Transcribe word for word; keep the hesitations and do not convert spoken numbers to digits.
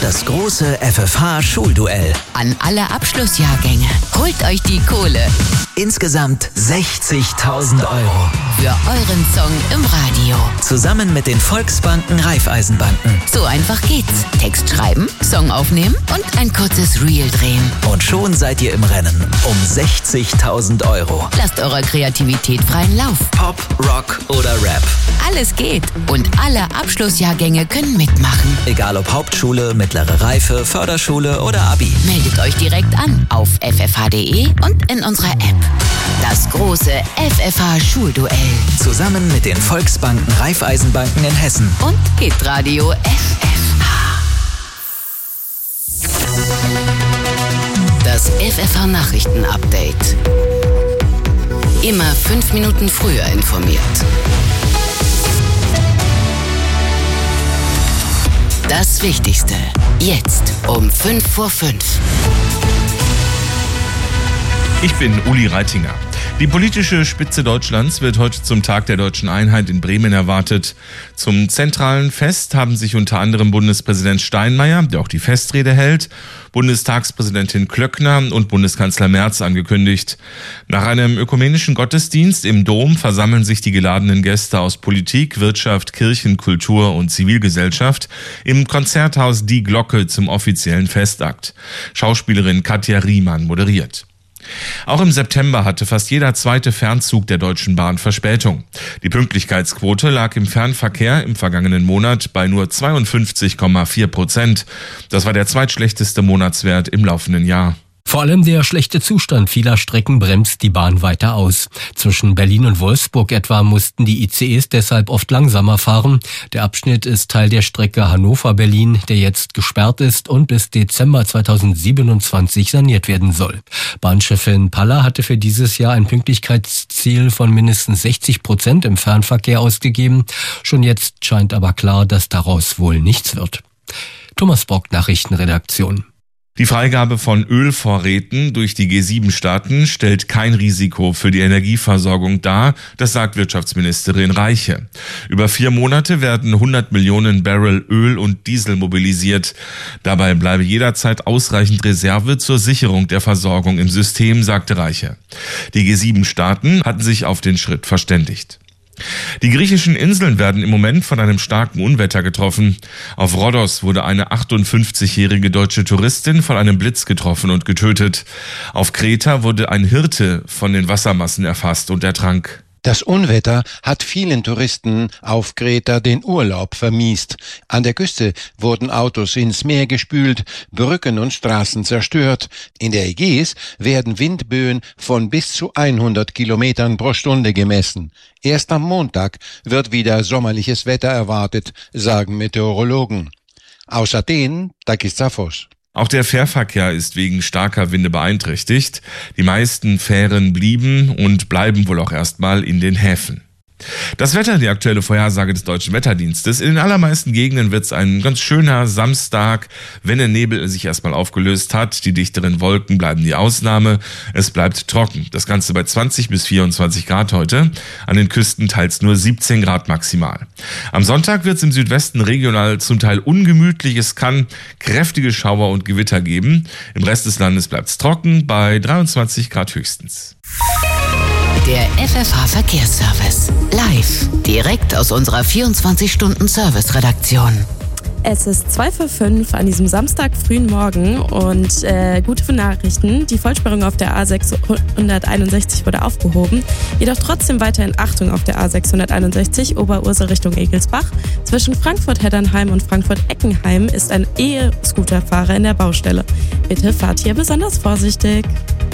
Das große F F H-Schulduell. An alle Abschlussjahrgänge. Holt euch die Kohle. Insgesamt sechzigtausend Euro. Für euren Song im Radio. Zusammen mit den Volksbanken Raiffeisenbanken. So einfach geht's. Text schreiben, Song aufnehmen und ein kurzes Reel drehen. Und schon seid ihr im Rennen um sechzigtausend Euro. Lasst eurer Kreativität freien Lauf. Pop, Rock oder Rap. Alles geht. Und alle Abschlussjahrgänge können mitmachen. Egal ob Hauptschule, mittlere Reife, Förderschule oder Abi. Meldet euch direkt an auf f f h punkt d e und in unserer App. Das große F F H-Schulduell. Zusammen mit den Volksbanken Raiffeisenbanken in Hessen. Und Hitradio F F H. Das F F H-Nachrichten-Update. Immer fünf Minuten früher informiert. Das Wichtigste. Jetzt um fünf vor fünf. Ich bin Uli Reitinger. Die politische Spitze Deutschlands wird heute zum Tag der Deutschen Einheit in Bremen erwartet. Zum zentralen Fest haben sich unter anderem Bundespräsident Steinmeier, der auch die Festrede hält, Bundestagspräsidentin Klöckner und Bundeskanzler Merz angekündigt. Nach einem ökumenischen Gottesdienst im Dom versammeln sich die geladenen Gäste aus Politik, Wirtschaft, Kirchen, Kultur und Zivilgesellschaft im Konzerthaus Die Glocke zum offiziellen Festakt. Schauspielerin Katja Riemann moderiert. Auch im September hatte fast jeder zweite Fernzug der Deutschen Bahn Verspätung. Die Pünktlichkeitsquote lag im Fernverkehr im vergangenen Monat bei nur zweiundfünfzig Komma vier Prozent. Das war der zweitschlechteste Monatswert im laufenden Jahr. Vor allem der schlechte Zustand vieler Strecken bremst die Bahn weiter aus. Zwischen Berlin und Wolfsburg etwa mussten die I C Es deshalb oft langsamer fahren. Der Abschnitt ist Teil der Strecke Hannover-Berlin, der jetzt gesperrt ist und bis Dezember zweitausendsiebenundzwanzig saniert werden soll. Bahnchefin Paller hatte für dieses Jahr ein Pünktlichkeitsziel von mindestens sechzig Prozent im Fernverkehr ausgegeben. Schon jetzt scheint aber klar, dass daraus wohl nichts wird. Thomas Bock, Nachrichtenredaktion. Die Freigabe von Ölvorräten durch die G sieben Staaten stellt kein Risiko für die Energieversorgung dar, das sagt Wirtschaftsministerin Reiche. Über vier Monate werden hundert Millionen Barrel Öl und Diesel mobilisiert. Dabei bleibe jederzeit ausreichend Reserve zur Sicherung der Versorgung im System, sagte Reiche. Die G sieben Staaten hatten sich auf den Schritt verständigt. Die griechischen Inseln werden im Moment von einem starken Unwetter getroffen. Auf Rhodos wurde eine achtundfünfzigjährige deutsche Touristin von einem Blitz getroffen und getötet. Auf Kreta wurde ein Hirte von den Wassermassen erfasst und ertrank. Das Unwetter hat vielen Touristen auf Kreta den Urlaub vermiest. An der Küste wurden Autos ins Meer gespült, Brücken und Straßen zerstört. In der Ägäis werden Windböen von bis zu hundert Kilometern pro Stunde gemessen. Erst am Montag wird wieder sommerliches Wetter erwartet, sagen Meteorologen. Aus Athen, Takis Zaphos. Auch der Fährverkehr ist wegen starker Winde beeinträchtigt. Die meisten Fähren blieben und bleiben wohl auch erstmal in den Häfen. Das Wetter, die aktuelle Vorhersage des Deutschen Wetterdienstes. In den allermeisten Gegenden wird es ein ganz schöner Samstag, wenn der Nebel sich erstmal aufgelöst hat. Die dichteren Wolken bleiben die Ausnahme. Es bleibt trocken. Das Ganze bei zwanzig bis vierundzwanzig Grad heute. An den Küsten teils nur siebzehn Grad maximal. Am Sonntag wird es im Südwesten regional zum Teil ungemütlich. Es kann kräftige Schauer und Gewitter geben. Im Rest des Landes bleibt es trocken bei dreiundzwanzig Grad höchstens. Der F F H-Verkehrsservice. Live. Direkt aus unserer vierundzwanzig-Stunden-Service-Redaktion. Es ist zwei vor fünf an diesem Samstag frühen Morgen und äh, gute Nachrichten. Die Vollsperrung auf der A sechshunderteinundsechzig wurde aufgehoben. Jedoch trotzdem weiterhin Achtung auf der A sechshunderteinundsechzig Oberursel Richtung Egelsbach. Zwischen Frankfurt-Heddernheim und Frankfurt-Eckenheim ist ein E-Scooterfahrer in der Baustelle. Bitte fahrt hier besonders vorsichtig.